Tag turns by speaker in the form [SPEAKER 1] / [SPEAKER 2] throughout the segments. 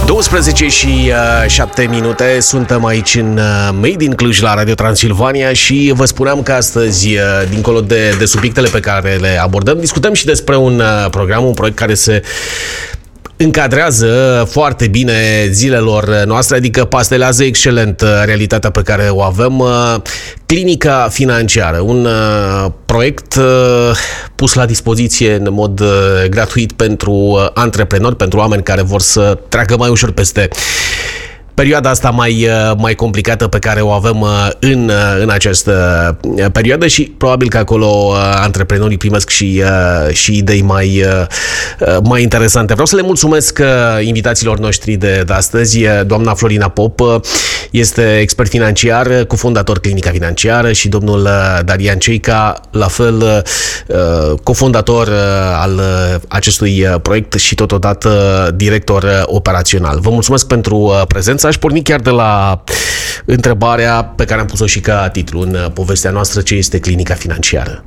[SPEAKER 1] 12 și 7 minute, suntem aici în Made in Cluj la Radio Transilvania și vă spuneam că astăzi, dincolo de subiectele pe care le abordăm, discutăm și despre un proiect care se încadrează foarte bine zilelor noastre, adică pastelează excelent realitatea pe care o avem. Clinica financiară, un proiect pus la dispoziție în mod gratuit pentru antreprenori, pentru oameni care vor să treacă mai ușor peste perioada asta mai complicată pe care o avem în această perioadă și probabil că acolo antreprenorii primesc și idei mai interesante. Vreau să le mulțumesc invitațiilor noștri de astăzi. Doamna Florina Pop este expert financiar, cofondator Clinica Financiară, și domnul Darian Ceica, la fel cofondator al acestui proiect și totodată director operațional. Vă mulțumesc pentru prezență. Aș porni chiar de la întrebarea pe care am pus-o și ca titlu în povestea noastră: ce este Clinica Financiară?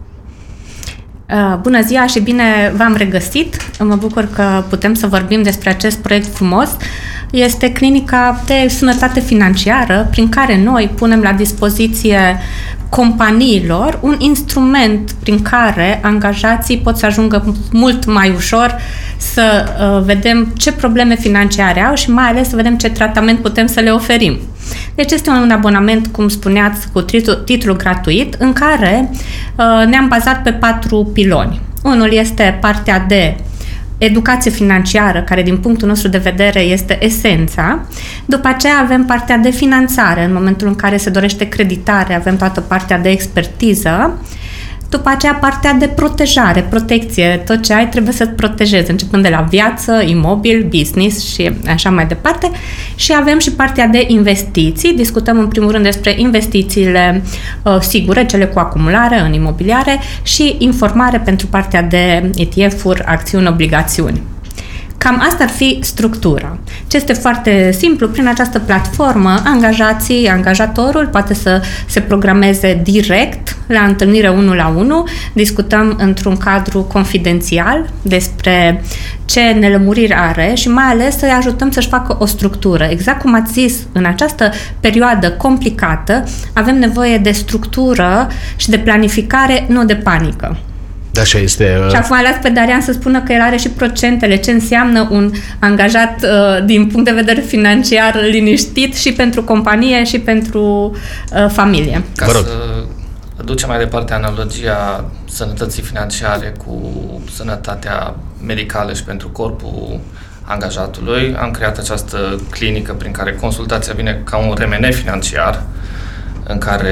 [SPEAKER 2] Bună ziua și bine v-am regăsit. Mă bucur că putem să vorbim despre acest proiect frumos. Este clinica de sănătate financiară prin care noi punem la dispoziție companiilor un instrument prin care angajații pot să ajungă mult mai ușor să vedem ce probleme financiare au și mai ales să vedem ce tratament putem să le oferim. Deci este un abonament, cum spuneați, cu titlu gratuit, în care ne-am bazat pe 4 piloni. Unul este partea de educație financiară, care din punctul nostru de vedere este esența. După aceea avem partea de finanțare, în momentul în care se dorește creditare, avem toată partea de expertiză. După aceea partea de protejare, protecție, tot ce ai trebuie să-ți protejezi, începând de la viață, imobil, business și așa mai departe. Și avem și partea de investiții. Discutăm în primul rând despre investițiile sigure, cele cu acumulare în imobiliare, și informare pentru partea de ETF-uri, acțiuni, obligațiuni. Cam asta ar fi structura. Ce este foarte simplu: prin această platformă, angajatorul poate să se programeze direct la întâlnire 1-la-1, discutăm într-un cadru confidențial despre ce nelămuriri are și mai ales să-i ajutăm să-și facă o structură. Exact cum ați zis, în această perioadă complicată avem nevoie de structură și de planificare, nu de panică.
[SPEAKER 1] Așa este.
[SPEAKER 2] Și acum las pe Darian să spună că el are și procentele, ce înseamnă un angajat din punct de vedere financiar liniștit și pentru companie și pentru familie.
[SPEAKER 3] Ca să ducem mai departe analogia sănătății financiare cu sănătatea medicală și pentru corpul angajatului, am creat această clinică prin care consultația vine ca un remene financiar, în care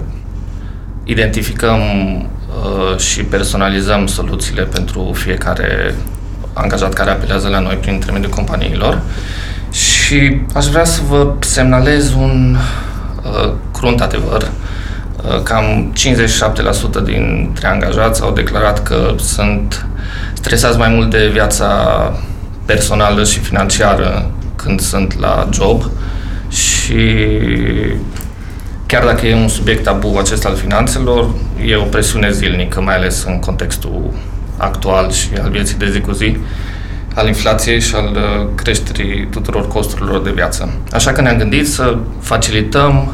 [SPEAKER 3] identificăm și personalizăm soluțiile pentru fiecare angajat care apelează la noi prin intermediul companiilor. Și aș vrea să vă semnalez un crunt adevăr. Cam 57% dintre angajați au declarat că sunt stresați mai mult de viața personală și financiară când sunt la job și chiar dacă e un subiect tabu acesta al finanțelor, e o presiune zilnică, mai ales în contextul actual și al vieții de zi cu zi, al inflației și al creșterii tuturor costurilor de viață. Așa că ne-am gândit să facilităm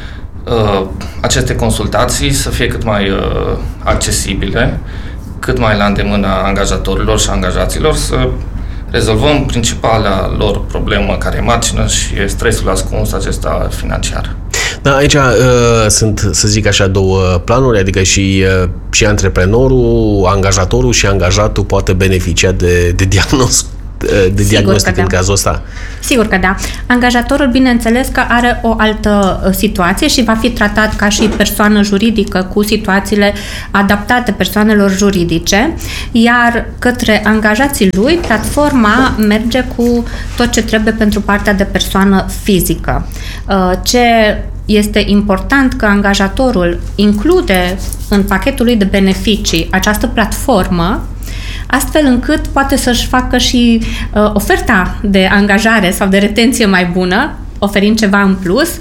[SPEAKER 3] aceste consultații să fie cât mai accesibile, cât mai la îndemâna angajatorilor și angajaților, să rezolvăm principala lor problemă care macină și e stresul ascuns acesta financiar.
[SPEAKER 1] Da, aici sunt, să zic așa, două planuri, adică și antreprenorul, angajatorul și angajatul poate beneficia de diagnostic în cazul ăsta.
[SPEAKER 2] Sigur că da. Angajatorul, bineînțeles că are o altă situație și va fi tratat ca și persoană juridică cu situațiile adaptate persoanelor juridice, iar către angajații lui, platforma merge cu tot ce trebuie pentru partea de persoană fizică. Ce este important că angajatorul include în pachetul lui de beneficii această platformă, astfel încât poate să-și facă și oferta de angajare sau de retenție mai bună, oferind ceva în plus,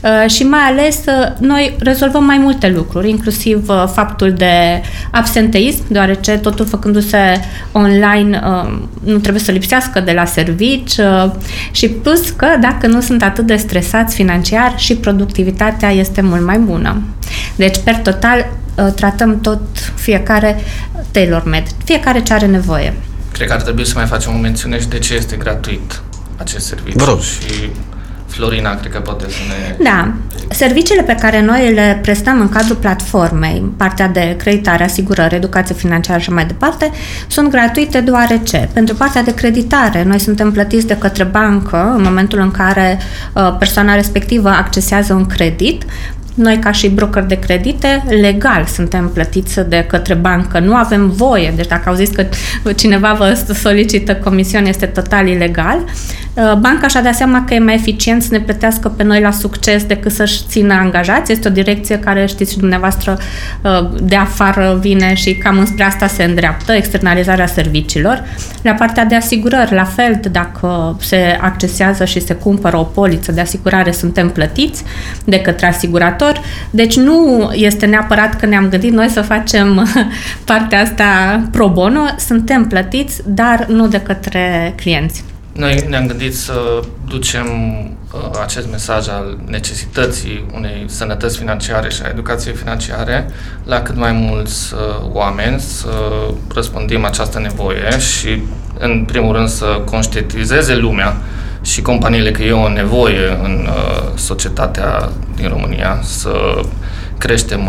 [SPEAKER 2] și mai ales noi rezolvăm mai multe lucruri, inclusiv faptul de absenteism, deoarece totul făcându-se online nu trebuie să lipsească de la servici și plus că dacă nu sunt atât de stresați financiar și productivitatea este mult mai bună. Deci, per total, tratăm tot fiecare tailor-made, fiecare ce are nevoie.
[SPEAKER 3] Cred că ar trebui să mai facem o mențiune și de ce este gratuit acest serviciu. Și Florina, cred că poate să ne...
[SPEAKER 2] Da. Serviciile pe care noi le prestăm în cadrul platformei, partea de creditare, asigurări, educație financiară și mai departe, sunt gratuite deoarece, pentru partea de creditare, noi suntem plătiți de către bancă în momentul în care persoana respectivă accesează un credit. Noi, ca și broker de credite, legal suntem plătiți de către bancă. Nu avem voie. Deci dacă auziți că cineva vă solicită comisiuni, este total ilegal. Banca și-a dat seama că e mai eficient să ne plătească pe noi la succes decât să-și țină angajați. Este o direcție care, știți și dumneavoastră, de afară vine și cam înspre asta se îndreaptă, externalizarea serviciilor. La partea de asigurări, la fel, dacă se accesează și se cumpără o poliță de asigurare, suntem plătiți de către asigurator. Deci nu este neapărat că ne-am gândit noi să facem partea asta pro bono, suntem plătiți, dar nu de către clienți.
[SPEAKER 3] Noi ne-am gândit să ducem acest mesaj al necesității unei sănătăți financiare și a educației financiare la cât mai mulți oameni, să răspândim această nevoie și, în primul rând, să conștientizeze lumea și companiile că e o nevoie în societatea din România să creștem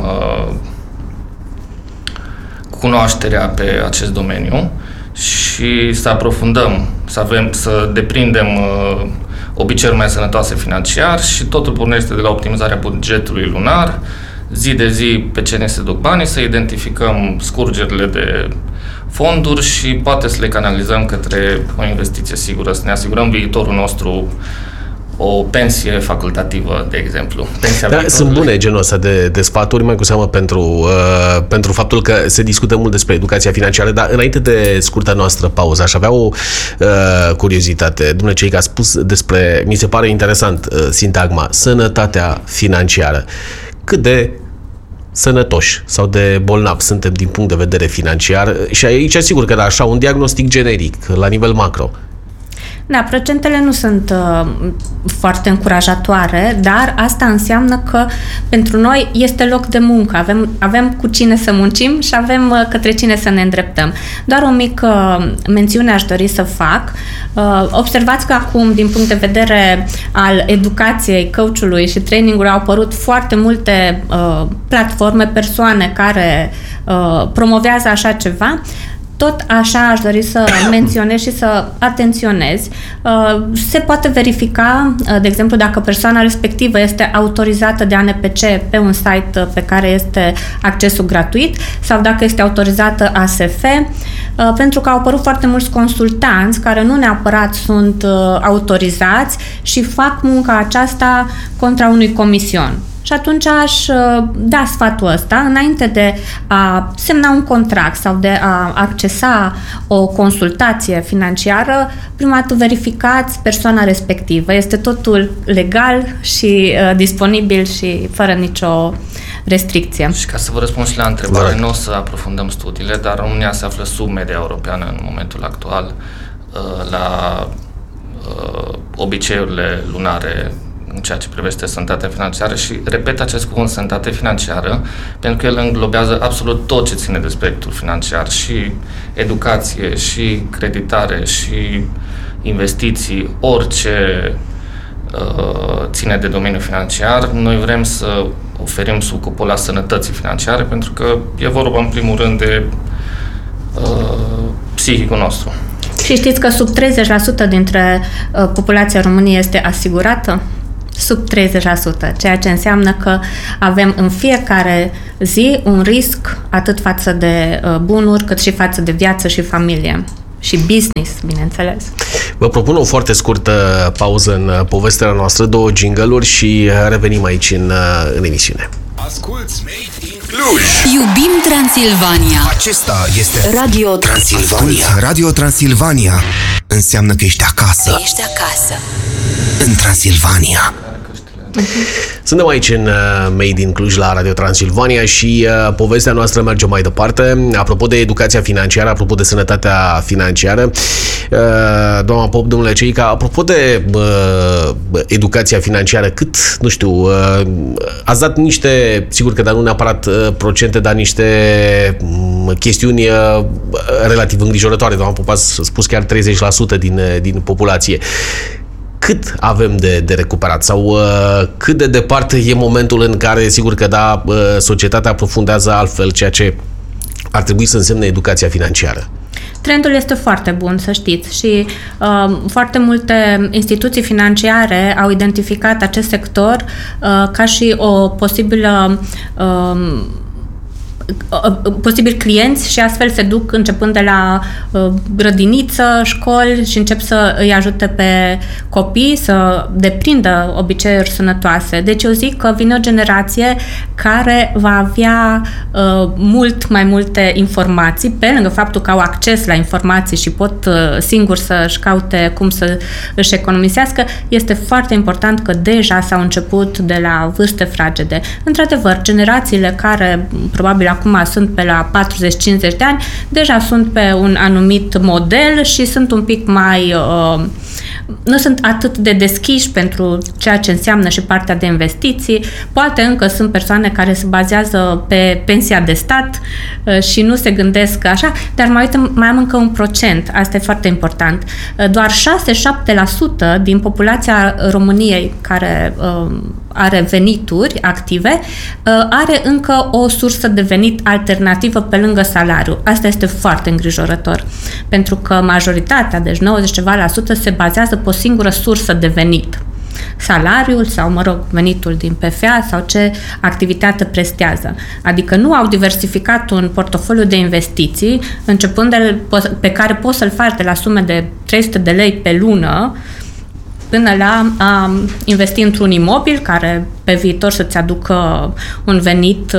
[SPEAKER 3] cunoașterea pe acest domeniu și să aprofundăm, să deprindem obiceiuri mai sănătoase financiar și totul pornește de la optimizarea bugetului lunar, zi de zi pe ce ne se duc banii, să identificăm scurgerile de fonduri și poate să le canalizăm către o investiție sigură, să ne asigurăm viitorul nostru, o pensie facultativă, de exemplu.
[SPEAKER 1] Da, sunt bune genul ăsta de sfaturi, mai cu seamă pentru faptul că se discută mult despre educația financiară, dar înainte de scurta noastră pauză, aș avea o curiozitate. Domnule Ceica, a spus despre, mi se pare interesant, sintagma, sănătatea financiară. Cât de sănătoși sau de bolnavi suntem din punct de vedere financiar? Și aici, sigur că da, așa, un diagnostic generic, la nivel macro.
[SPEAKER 2] Da, procentele nu sunt foarte încurajatoare, dar asta înseamnă că pentru noi este loc de muncă. Avem cu cine să muncim și avem către cine să ne îndreptăm. Doar o mică mențiune aș dori să fac. Observați că acum, din punct de vedere al educației, coachului și trainingului, au apărut foarte multe platforme, persoane care promovează așa ceva. Tot așa aș dori să menționez și să atenționez. Se poate verifica, de exemplu, dacă persoana respectivă este autorizată de ANPC pe un site pe care este accesul gratuit sau dacă este autorizată ASF, pentru că au apărut foarte mulți consultanți care nu neapărat sunt autorizați și fac munca aceasta contra unui comision. Și atunci aș da sfatul ăsta, înainte de a semna un contract sau de a accesa o consultație financiară, prima dată verificați persoana respectivă. Este totul legal și disponibil și fără nicio restricție.
[SPEAKER 3] Și ca să vă răspund și la întrebare, nu o să aprofundăm studiile, dar România se află sub media europeană în momentul actual la obiceiurile lunare în ceea ce privește sănătatea financiară și repet acest cuvânt, sănătate financiară, pentru că el înglobează absolut tot ce ține de spectrul financiar, și educație, și creditare, și investiții, orice ține de domeniul financiar. Noi vrem să oferim sub cupola sănătății financiare, pentru că e vorba în primul rând de psihicul nostru.
[SPEAKER 2] Și știți că sub 30% dintre populația României este asigurată? Sub 30%, ceea ce înseamnă că avem în fiecare zi un risc atât față de bunuri, cât și față de viață și familie. Și business, bineînțeles.
[SPEAKER 1] Vă propun o foarte scurtă pauză în povestea noastră, 2 jingle-uri și revenim aici în emisiune.
[SPEAKER 4] Asculți Made in Cluj.
[SPEAKER 5] Iubim Transilvania.
[SPEAKER 4] Acesta este
[SPEAKER 5] Radio
[SPEAKER 4] Transilvania. Radio Transilvania înseamnă că ești acasă.
[SPEAKER 5] Ești acasă.
[SPEAKER 4] În Transilvania.
[SPEAKER 1] Suntem aici în Made in Cluj la Radio Transilvania și povestea noastră merge mai departe. Apropo de educația financiară, apropo de sănătatea financiară, doamna Pop, domnule Ceica, apropo de educația financiară, cât, nu știu, ați dat niște, sigur că dar nu neapărat procente, dar niște chestiuni relativ îngrijorătoare. Doamna Pop a spus chiar 30% din populație. Cât avem de recuperat sau cât de departe e momentul în care, sigur că da, societatea aprofundează altfel ceea ce ar trebui să însemne educația financiară?
[SPEAKER 2] Trendul este foarte bun, să știți, și foarte multe instituții financiare au identificat acest sector ca și o posibil clienți și astfel se duc începând de la grădiniță, școli și încep să îi ajute pe copii să deprindă obiceiuri sănătoase. Deci eu zic că vine o generație care va avea mult mai multe informații, pe lângă faptul că au acces la informații și pot singuri să-și caute cum să își economisească. Este foarte important că deja s-au început de la vârste fragede. Într-adevăr, generațiile care probabil acum sunt pe la 40-50 de ani, deja sunt pe un anumit model și sunt un pic mai... nu sunt atât de deschiși pentru ceea ce înseamnă și partea de investiții. Poate încă sunt persoane care se bazează pe pensia de stat și nu se gândesc așa, dar mai am încă un procent, asta e foarte important. Doar 6-7% din populația României care are venituri active, are încă o sursă de venit alternativă pe lângă salariu. Asta este foarte îngrijorător, pentru că majoritatea, deci 90% se bazează pe o singură sursă de venit. Salariul sau, venitul din PFA sau ce activitate prestează. Adică nu au diversificat un portofoliu de investiții, începând pe care poți să-l faci de la sume de 300 de lei pe lună, până la a investi într-un imobil care pe viitor să-ți aducă un venit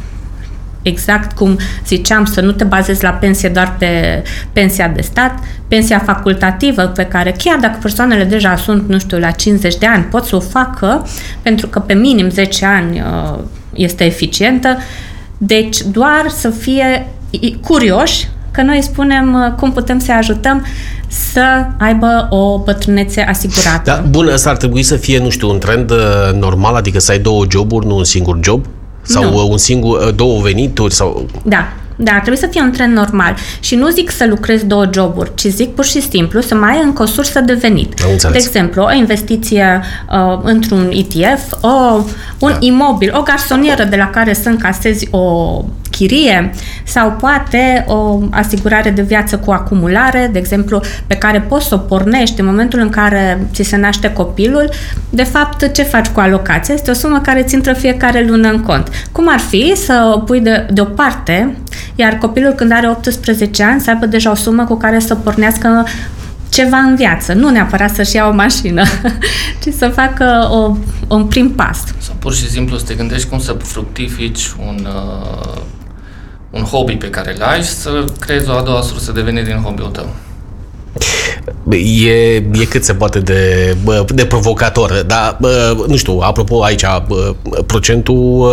[SPEAKER 2] exact cum ziceam, să nu te bazezi la pensie doar pe pensia de stat, pensia facultativă pe care chiar dacă persoanele deja sunt, nu știu, la 50 de ani, pot să o facă pentru că pe minim 10 ani este eficientă. Deci doar să fie curioși că noi spunem cum putem să ajutăm să aibă o bătrânețe asigurată.
[SPEAKER 1] Da, bun, ăsta ar trebui să fie, nu știu, un trend normal, adică să ai 2 joburi, nu un singur job? Sau două venituri? Sau... Da,
[SPEAKER 2] trebuie să fie un trend normal. Și nu zic să lucrezi 2 joburi, ci zic pur și simplu să mai ai încă o sursă de venit. De exemplu, o investiție într-un ETF, un imobil, o garsonieră de la care să încasezi o chirie sau poate o asigurare de viață cu acumulare, de exemplu, pe care poți să o pornești în momentul în care ți se naște copilul. De fapt, ce faci cu alocația? Este o sumă care ți intră fiecare lună în cont. Cum ar fi să o pui deoparte, iar copilul când are 18 ani să aibă deja o sumă cu care să pornească ceva în viață, nu neapărat să-și ia o mașină, ci să facă un prim pas.
[SPEAKER 3] Sau pur și simplu să te gândești cum să fructifici un hobby pe care îl ai și să creezi o a doua sursă de venit din hobby-ul tău.
[SPEAKER 1] E cât se poate de provocator, dar nu știu, apropo aici, procentul,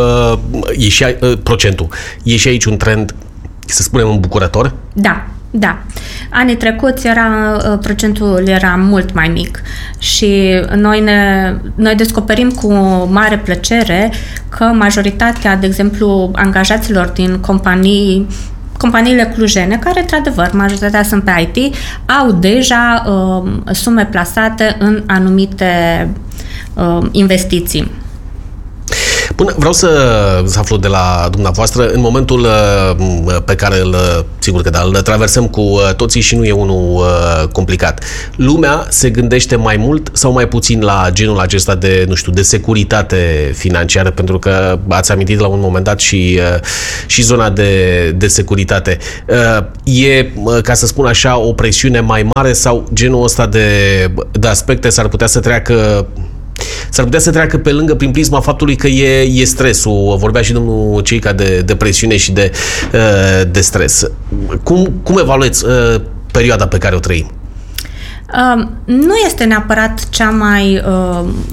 [SPEAKER 1] e și aici un trend, să spunem, îmbucurător?
[SPEAKER 2] Da. Anii trecuți procentul era mult mai mic și noi descoperim cu mare plăcere că majoritatea, de exemplu, angajaților din companiile clujene, care, într-adevăr, majoritatea sunt pe IT, au deja sume plasate în anumite investiții.
[SPEAKER 1] Bun, vreau să aflu de la dumneavoastră, în momentul pe care sigur că îl traversăm cu toții și nu e unul complicat. Lumea se gândește mai mult sau mai puțin la genul acesta de, nu știu, de securitate financiară, pentru că ați amintit la un moment dat și zona de securitate. E, ca să spun așa, o presiune mai mare sau genul ăsta de aspecte s-ar putea să treacă pe lângă prin prisma faptului că e stresul. Vorbea și domnul Ceica de presiune și de stres. Cum evaluați perioada pe care o trăim?
[SPEAKER 2] Nu este neapărat cea mai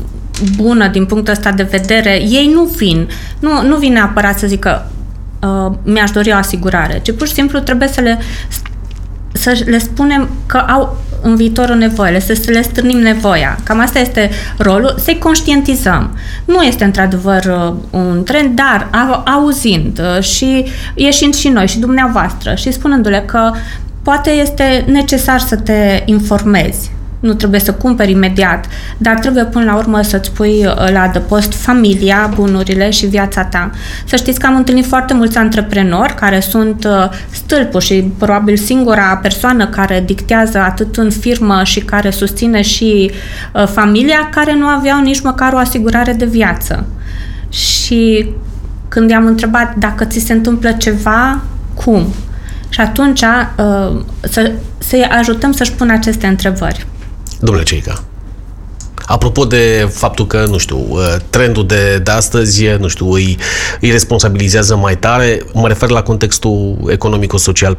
[SPEAKER 2] bună din punctul ăsta de vedere. Ei nu vin neapărat să zică mi-aș dori o asigurare, ci pur și simplu trebuie să le spunem că au în viitor o nevoie, să le stârnim nevoia. Cam asta este rolul, să-i conștientizăm. Nu este într-adevăr un trend, dar auzind și ieșind și noi și dumneavoastră și spunându-le că poate este necesar să te informezi. Nu trebuie să cumperi imediat, dar trebuie până la urmă să-ți pui la adăpost familia, bunurile și viața ta. Să știți că am întâlnit foarte mulți antreprenori care sunt stâlpul și probabil singura persoană care dictează atât în firmă și care susține și familia, care nu aveau nici măcar o asigurare de viață. Și când i-am întrebat dacă ți se întâmplă ceva, cum? Și atunci să-i ajutăm să-și pună aceste întrebări.
[SPEAKER 1] Domnule Ceica, apropo de faptul că, nu știu, trendul de astăzi, nu știu, îi responsabilizează mai tare, mă refer la contextul economico-social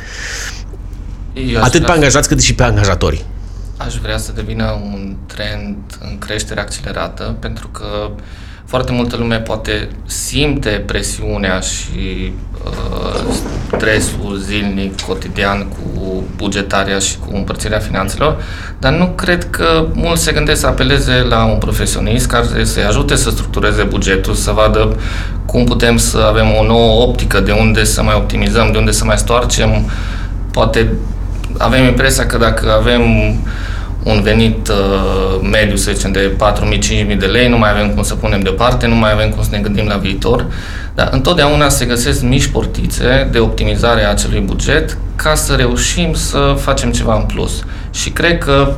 [SPEAKER 1] atât pe angajați cât și pe angajatori.
[SPEAKER 3] Aș vrea să devină un trend în creștere accelerată, pentru că foarte multă lume poate simte presiunea și stresul zilnic, cotidian cu bugetarea și cu împărțirea finanțelor, dar nu cred că mulți se gândesc să apeleze la un profesionist care să-i ajute să structureze bugetul, să vadă cum putem să avem o nouă optică, de unde să mai optimizăm, de unde să mai stoarcem. Poate avem impresia că dacă avem un venit mediu, să zicem, de 4.000-5.000 de lei, nu mai avem cum să punem deoparte, nu mai avem cum să ne gândim la viitor, dar întotdeauna se găsesc mici portițe de optimizare a acelui buget ca să reușim să facem ceva în plus. Și cred că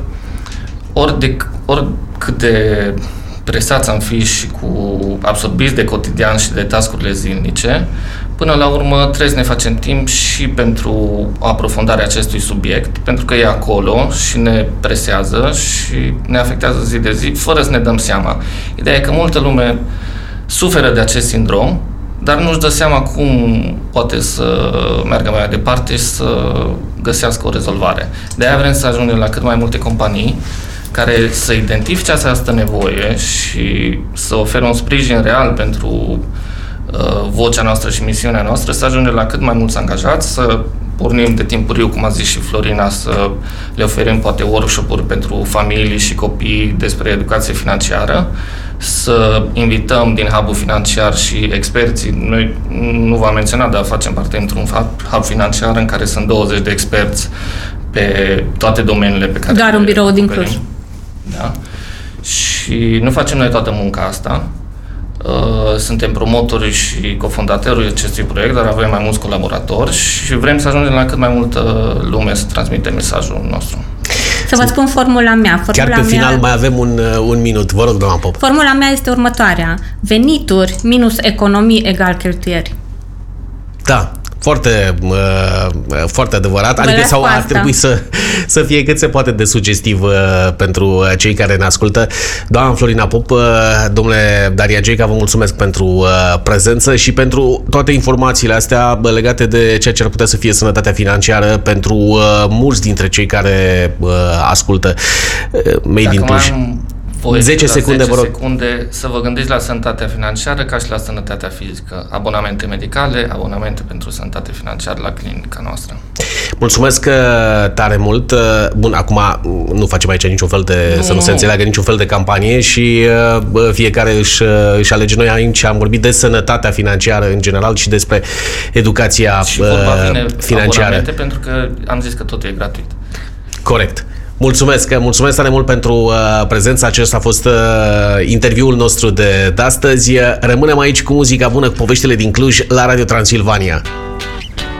[SPEAKER 3] oricât de presați am fi și cu absorbiți de cotidian și de task-urile zilnice, până la urmă trebuie să ne facem timp și pentru aprofundarea acestui subiect, pentru că e acolo și ne presează și ne afectează zi de zi, fără să ne dăm seama. Ideea e că multă lume suferă de acest sindrom, dar nu-și dă seama cum poate să meargă mai departe și să găsească o rezolvare. De-aia vrem să ajungem la cât mai multe companii care să identifice această nevoie și să ofere un sprijin real pentru vocea noastră și misiunea noastră, să ajungem la cât mai mulți angajați, să pornim de timpuriu, cum a zis și Florina, să le oferim poate workshop-uri pentru familii și copii despre educație financiară, să invităm din hub-ul financiar și experții. Noi nu v-am menționat, dar facem parte într-un hub financiar în care sunt 20 de experți pe toate domeniile pe care
[SPEAKER 2] doar un birou din Cluj.
[SPEAKER 3] Da. Și nu facem noi toată munca asta. Suntem promotori și cofondatori acestui proiect, dar avem mai mulți colaboratori și vrem să ajungem la cât mai multă lume să transmitem mesajul nostru.
[SPEAKER 2] Să vă spun formula mea.
[SPEAKER 1] Chiar pe final mai avem un minut. Vă rog, doamna Pop.
[SPEAKER 2] Formula mea este următoarea. Venituri minus economii egal cheltuieri.
[SPEAKER 1] Da. Foarte adevărat. Adică sau ar trebui să fie cât se poate de sugestiv pentru cei care ne ascultă. Doamna Florina Pop, domnule Daria Ceica, vă mulțumesc pentru prezență și pentru toate informațiile astea legate de ceea ce ar putea să fie sănătatea financiară pentru mulți dintre cei care ascultă Made in Cluj. 10 secunde, vă rog.
[SPEAKER 3] Să vă gândiți la sănătatea financiară ca și la sănătatea fizică. Abonamente medicale, abonamente pentru sănătate financiară la clinica noastră.
[SPEAKER 1] Mulțumesc tare mult. Bun, acum nu facem aici niciun fel de, să nu se înțeleagă niciun fel de campanie și fiecare își alege. Noi aici am vorbit de sănătatea financiară în general și despre educația
[SPEAKER 3] și vorba vine
[SPEAKER 1] financiară.
[SPEAKER 3] Abonamente, pentru că am zis că totul e gratuit.
[SPEAKER 1] Corect. Mulțumesc tare mult pentru prezența. Acesta a fost interviul nostru de astăzi. Rămânem aici cu muzica bună, cu poveștile din Cluj la Radio Transilvania.